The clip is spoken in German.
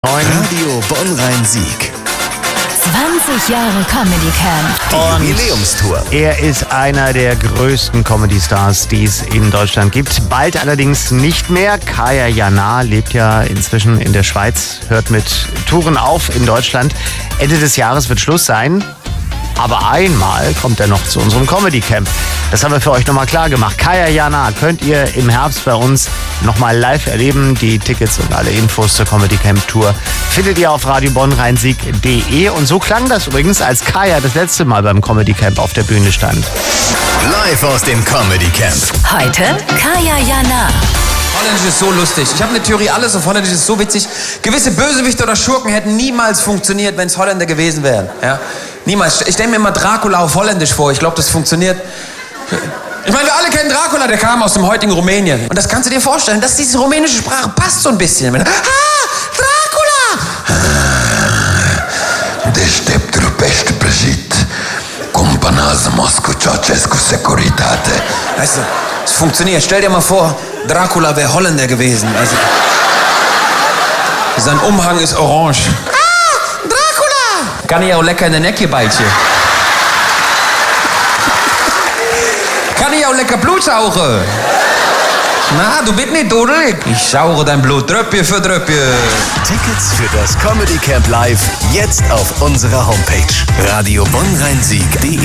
Radio Bonn-Rhein-Sieg. 20 Jahre Comedy Camp. Die Jubiläumstour. Er ist einer der größten Comedy-Stars, die es in Deutschland gibt. Bald allerdings nicht mehr. Kaya Jana lebt ja inzwischen in der Schweiz, hört mit Touren auf in Deutschland. Ende des Jahres wird Schluss sein. Aber einmal kommt er noch zu unserem Comedy Camp. Das haben wir für euch nochmal klar gemacht. Kaya Jana könnt ihr im Herbst bei uns nochmal live erleben. Die Tickets und alle Infos zur Comedy Camp Tour findet ihr auf radiobonnrheinsieg.de. Und so klang das übrigens, als Kaya das letzte Mal beim Comedy Camp auf der Bühne stand. Live aus dem Comedy Camp. Heute Kaya Jana. Holländisch ist so lustig. Ich habe eine Theorie, alles auf Holländisch ist so witzig. Gewisse Bösewichte oder Schurken hätten niemals funktioniert, wenn es Holländer gewesen wären. Ja? Niemals. Ich stelle mir immer Dracula auf Holländisch vor. Ich glaube, das funktioniert. Ich meine, wir alle kennen Dracula, der kam aus dem heutigen Rumänien. Und das kannst du dir vorstellen, dass diese rumänische Sprache passt so ein bisschen. Dracula! Deștept rupește prăjit, cumpănează-mă cu Ceaușescu Securitate. Weißt du, es funktioniert. Stell dir mal vor, Dracula wäre Holländer gewesen. Also, sein Umhang ist orange. Dracula! Kann ich auch lecker in den Nek bijtje. Kann ich auch lecker Blut saugen? Na, du bist nicht dudelig. Ich sauge dein Blut Dröppje für Dröppje. Tickets für das Comedy Camp live jetzt auf unserer Homepage radiobonnrheinsieg.de.